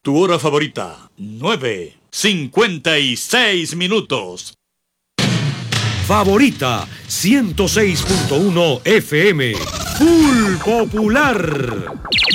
Tu hora favorita, 9:56. Favorita 106.1 FM. Full Popular.